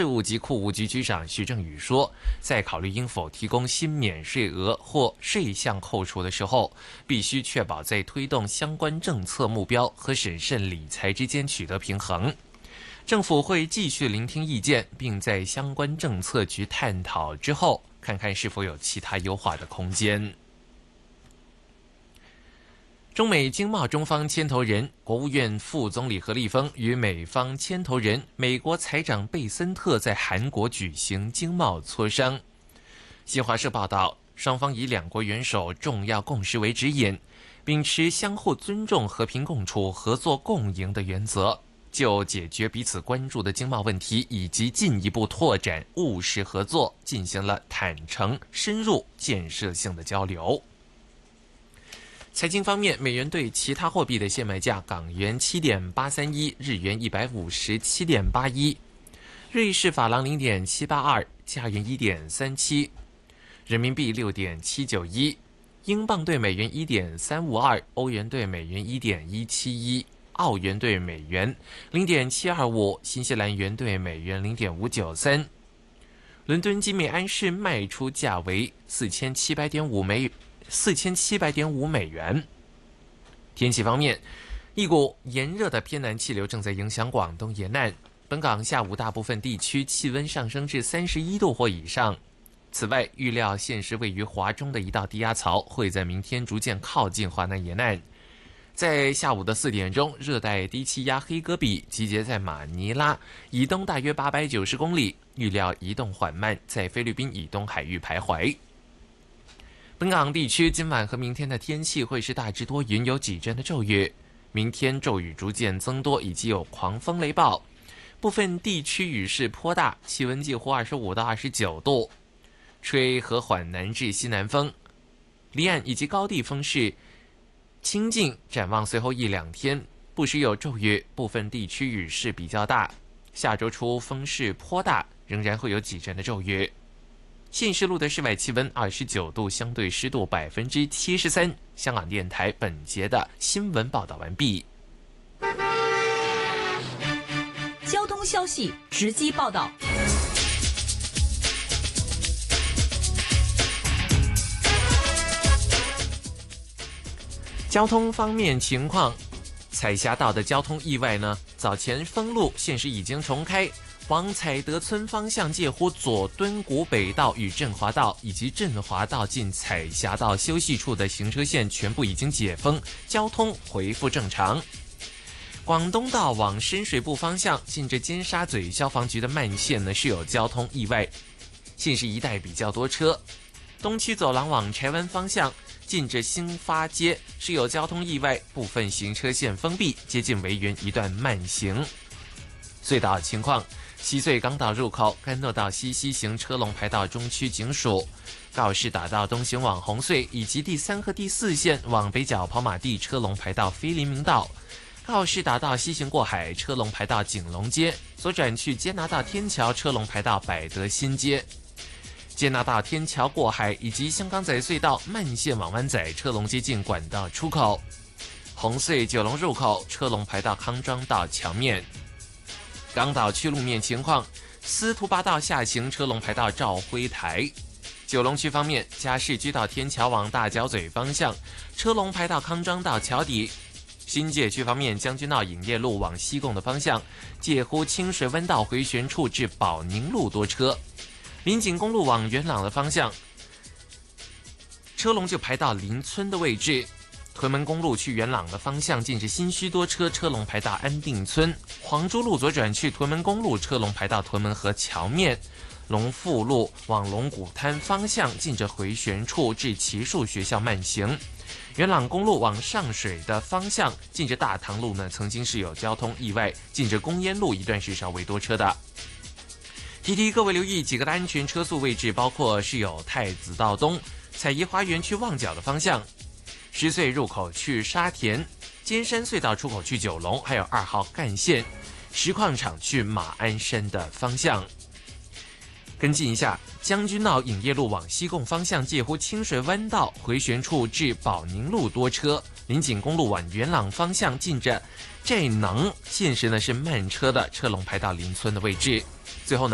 税务及库务局局长徐正宇说，在考虑应否提供新免税额或税项扣除的时候，必须确保在推动相关政策目标和审慎理财之间取得平衡。政府会继续聆听意见，并在相关政策局探讨之后，看看是否有其他优化的空间。中美经贸中方牵头人、国务院副总理何立峰与美方牵头人美国财长贝森特在韩国举行经贸磋商。新华社报道，双方以两国元首重要共识为指引，秉持相互尊重、和平共处、合作共赢的原则，就解决彼此关注的经贸问题以及进一步拓展务实合作进行了坦诚、深入、建设性的交流。财经方面，美元对其他货币的现卖价：港元7.831，日元157.81，瑞士法郎0.782，加元1.37，人民币6.791，英镑对美元1.352，欧元对美元1.171，澳元对美元0.725，新西兰元对美元0.593。伦敦金每安士卖出价为4700.5美元。天气方面，一股炎热的偏南气流正在影响广东沿岸，本港下午大部分地区气温上升至31度或以上。此外，预料现时位于华中的一道低压槽会在明天逐渐靠近华南沿岸。在下午的4点钟，热带低气压黑戈比集结在马尼拉以东大约890公里，预料移动缓慢，在菲律宾以东海域徘徊。本港地区今晚和明天的天气会是大致多云，有几阵的骤雨。明天骤雨逐渐增多，以及有狂风雷暴，部分地区雨势颇大，气温介乎25到29度，吹和缓南至西南风，离岸以及高地风势清劲。展望随后1-2天，不时有骤雨，部分地区雨势比较大。下周初风势颇大，仍然会有几阵的骤雨。现时录的室外气温29度，相对湿度73%。香港电台本节的新闻报道完毕。 交通消息直击报道。 交通方面情况，彩霞道的交通意外呢，早前封路，现时已经重开。往彩德村方向介乎佐敦谷北道与振华道以及振华道进彩霞道休息处的行车线全部已经解封，交通恢复正常。广东道往深水埗方向近着尖沙咀消防局的慢线呢是有交通意外，现时一带比较多车。东区走廊往柴湾方向近着兴发街是有交通意外，部分行车线封闭，接近维园一段慢行。隧道情况，西隧港岛入口干诺道西西行车龙排到中区警署，告士打道东行往红隧以及第3和第4线往北角跑马地车龙排到菲林明道，告士打道西行过海车龙排到景隆街，左转去坚拿道天桥车龙排到百德新街，坚拿道天桥过海以及香港仔隧道慢线往湾仔车龙接近管道出口，红隧九龙入口车龙排到康庄道桥面。港岛区路面情况，司徒拔道下行车龙排到兆辉台。九龙区方面，加士居道天桥往大角咀方向车龙排到康庄道桥底。新界区方面，将军澳影业路往西贡的方向介乎清水湾道回旋处至保宁路多车。林景公路往元朗的方向车龙就排到林村的位置。屯门公路去元朗的方向近至新墟多车，车龙排到安定村。黄珠路左转去屯门公路，车龙排到屯门河桥面。龙富路往龙鼓滩方向近着回旋处至奇树学校慢行。元朗公路往上水的方向近着大塘路呢，曾经是有交通意外，近着公烟路一段是稍微多车的。提各位留意几个的安全车速位置，包括是有太子道东、彩怡花园去旺角的方向，石隧入口去沙田，尖山隧道出口去九龙，还有2号干线石矿场去马鞍山的方向。跟进一下，将军澳影业路往西贡方向介乎清水湾道回旋处至保宁路多车，林景公路往元朗方向近着寨能现时呢是慢车的，车龙排到林村的位置。最后呢